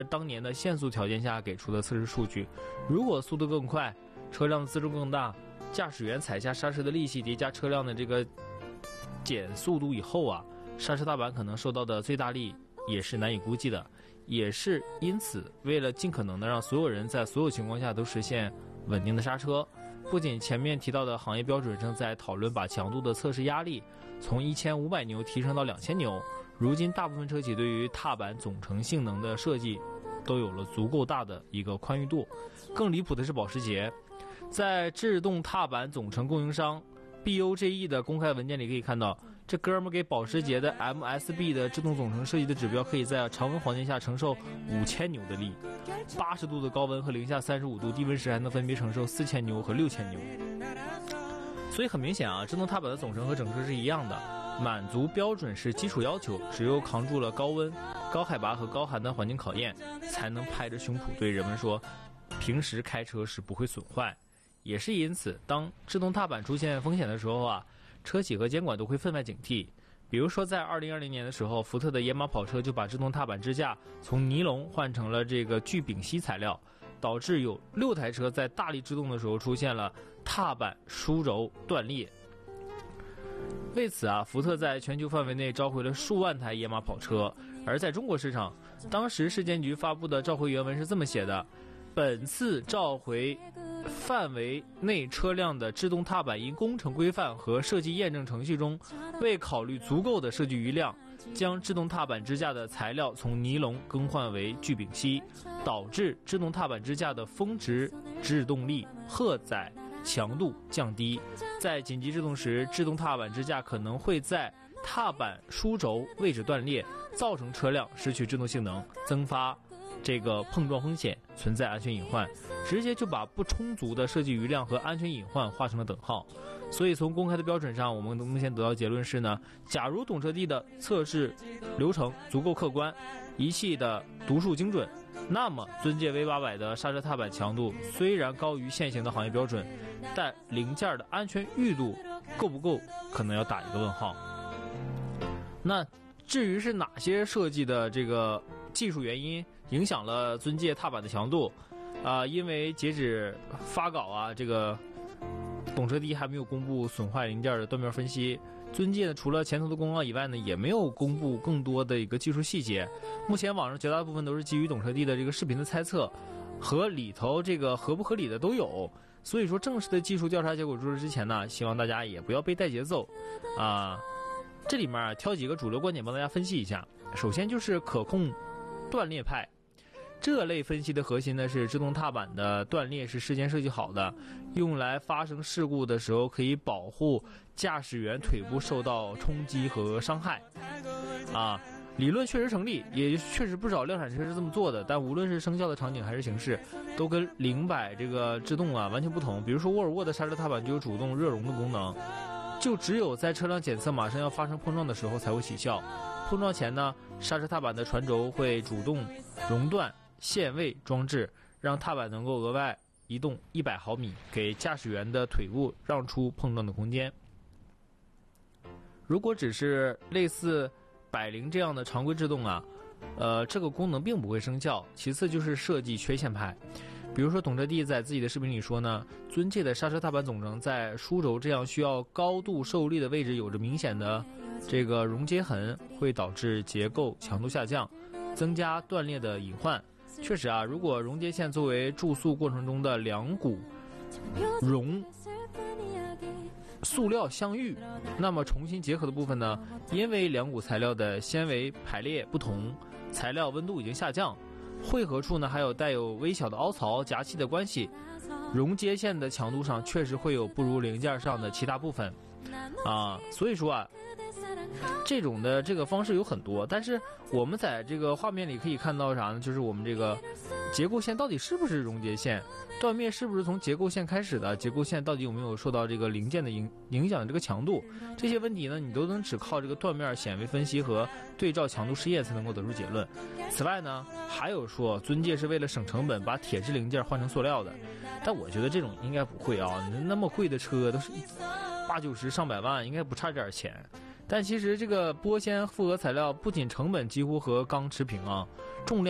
当年的限速条件下给出的测试数据。如果速度更快，车辆的自重更大，驾驶员踩下刹车的力气叠加车辆的这个减速度以后啊，刹车踏板可能受到的最大力也是难以估计的。也是因此，为了尽可能的让所有人在所有情况下都实现稳定的刹车，不仅前面提到的行业标准正在讨论把强度的测试压力从1500牛提升到2000牛，如今大部分车企对于踏板总成性能的设计都有了足够大的一个宽裕度。更离谱的是保时捷，在制动踏板总成供应商 BOGE 的公开文件里可以看到，这哥们给保时捷的 MSB 的制动总成设计的指标可以在常温环境下承受5000牛的力，80度的高温和零下35度低温时还能分别承受4000牛和6000牛。所以很明显啊，制动踏板的总成和整车是一样的，满足标准是基础要求，只有扛住了高温、高海拔和高寒的环境考验，才能拍着胸脯对人们说，平时开车是不会损坏。也是因此，当制动踏板出现风险的时候啊，车企和监管都会分外警惕。比如说在2020年的时候，福特的野马跑车就把制动踏板支架从尼龙换成了这个聚丙烯材料，导致有6台车在大力制动的时候出现了踏板枢轴断裂。为此啊，福特在全球范围内召回了数万台野马跑车。而在中国市场，当时市监局发布的召回原文是这么写的：本次召回范围内车辆的制动踏板因工程规范和设计验证程序中未考虑足够的设计余量，将制动踏板支架的材料从尼龙更换为聚丙烯，导致制动踏板支架的峰值制动力、荷载强度降低。在紧急制动时，制动踏板支架可能会在踏板枢轴位置断裂，造成车辆失去制动性能，增发这个碰撞风险，存在安全隐患，直接就把不充足的设计余量和安全隐患画成了等号。所以从公开的标准上，我们目前得到结论是呢，假如懂车帝的测试流程足够客观，仪器的读数精准，那么尊界 V800 的刹车踏板强度虽然高于现行的行业标准，但零件的安全裕度够不够，可能要打一个问号。那至于是哪些设计的这个技术原因影响了尊界踏板的强度因为截止发稿啊，这个懂车帝还没有公布损坏零件的断面分析。尊界呢，除了前头的公告以外呢，也没有公布更多的一个技术细节。目前网上绝大部分都是基于懂车帝的这个视频的猜测，和里头这个合不合理的都有。所以说正式的技术调查结果出来之前呢，希望大家也不要被带节奏这里面挑几个主流观点帮大家分析一下。首先就是可控断裂派，这类分析的核心呢是制动踏板的断裂是事先设计好的，用来发生事故的时候可以保护驾驶员腿部受到冲击和伤害理论确实成立，也确实不少量产车是这么做的，但无论是生效的场景还是形式，都跟0-100这个制动完全不同。比如说沃尔沃的刹车踏板就有主动热熔的功能，就只有在车辆检测马上要发生碰撞的时候才会起效。碰撞前呢，刹车踏板的传轴会主动熔断限位装置，让踏板能够额外移动100毫米，给驾驶员的腿部让出碰撞的空间。如果只是类似百灵这样的常规制动这个功能并不会生效。其次就是设计缺陷派，比如说懂车帝在自己的视频里说呢，尊界的刹车踏板总成在枢轴这样需要高度受力的位置有着明显的这个溶接痕，会导致结构强度下降，增加断裂的隐患。确实如果溶接线作为注塑过程中的两股熔塑料相遇，那么重新结合的部分呢，因为两股材料的纤维排列不同，材料温度已经下降，汇合处呢还有带有微小的凹槽夹气的关系，熔接线的强度上确实会有不如零件上的其他部分所以说这种的这个方式有很多，但是我们在这个画面里可以看到啥呢？就是我们这个结构线到底是不是熔接线，断面是不是从结构线开始的，结构线到底有没有受到这个零件的影响这个强度，这些问题呢，你都能只靠这个断面显微分析和对照强度试验才能够得出结论。此外呢，还有说尊界是为了省成本把铁质零件换成塑料的，但我觉得这种应该不会那么贵的车都是80-90上百万，应该不差这点钱。但其实这个玻纤复合材料不仅成本几乎和钢持平重量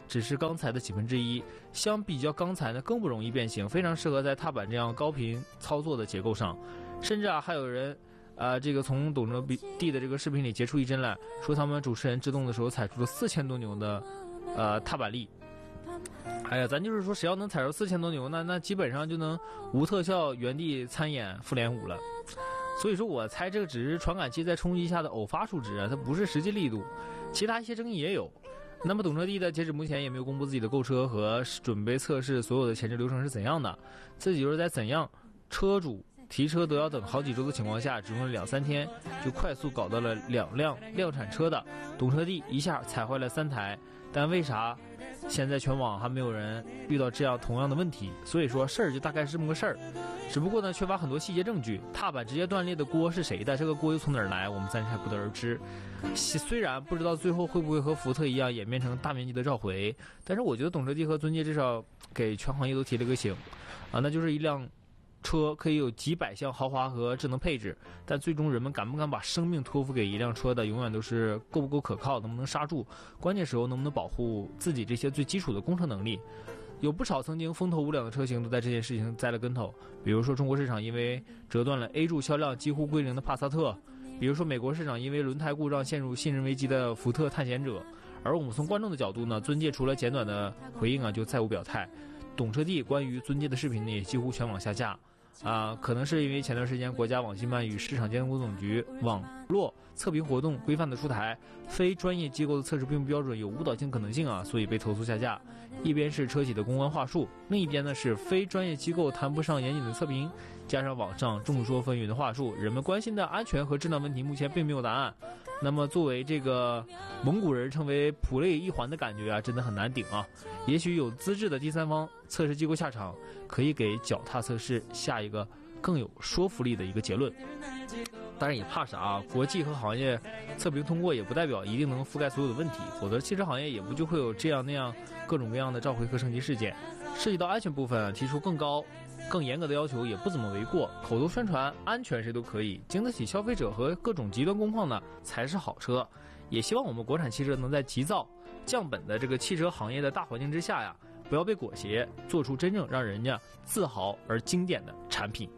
只是钢材的1/10，相比较钢材呢更不容易变形，非常适合在踏板这样高频操作的结构上。甚至还有人这个从董哲帝的这个视频里截出一帧来，说他们主持人制动的时候踩出了4000多牛的踏板力。哎呀，咱就是说，谁要能踩出4000多牛，那基本上就能无特效原地参演复联5了。所以说我猜这个只是传感器在冲击下的偶发数值啊，它不是实际力度。其他一些争议也有。那么董哲帝的截止目前也没有公布自己的购车和准备测试所有的前置流程是怎样的，自己就是在怎样车主提车都要等好几周的情况下，只用了2-3天就快速搞到了2辆量产车的董哲帝一下踩坏了3台。但为啥现在全网还没有人遇到这样同样的问题？所以说事儿就大概是这么个事儿，只不过呢缺乏很多细节证据。踏板直接断裂的锅是谁的？这个锅又从哪儿来？我们暂时还不得而知。虽然不知道最后会不会和福特一样演变成大面积的召回，但是我觉得董哲帝和尊界至少给全行业都提了个醒啊，那就是一辆车可以有几百项豪华和智能配置，但最终人们敢不敢把生命托付给一辆车的，永远都是够不够可靠，能不能刹住，关键时候能不能保护自己这些最基础的工程能力。有不少曾经风头无两的车型都在这件事情栽了跟头，比如说中国市场因为折断了 A 柱销量几乎归零的帕萨特，比如说美国市场因为轮胎故障陷入信任危机的福特探险者。而我们从观众的角度呢，尊界除了简短的回应就再无表态。董哲帝关于尊界的视频呢也几乎全网下架可能是因为前段时间国家网信办与市场监督总局网络测评活动规范的出台，非专业机构的测试并不标准，有误导性可能性所以被投诉下架。一边是车企的公关话术，另一边呢是非专业机构谈不上严谨的测评，加上网上众说纷纭的话术，人们关心的安全和质量问题目前并没有答案。那么作为这个蒙古人成为普类一环的感觉真的很难顶也许有资质的第三方测试机构下场，可以给脚踏测试下一个更有说服力的一个结论。当然也怕啥国际和行业测评通过也不代表一定能覆盖所有的问题，否则汽车行业也不就会有这样那样各种各样的召回和升级事件。涉及到安全部分提出更高更严格的要求也不怎么为过，口头宣传安全谁都可以，经得起消费者和各种极端工况呢才是好车。也希望我们国产汽车能在急躁降本的这个汽车行业的大环境之下不要被裹挟，做出真正让人家自豪而经典的产品。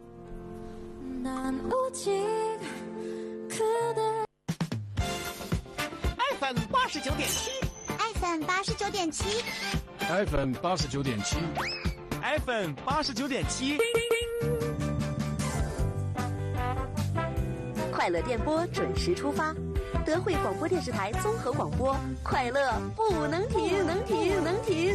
FM 89.7 FM 89.7 FM 89.7 FM 89.7， 快乐电波准时出发，德惠广播电视台综合广播，快乐不能停，能停，能停。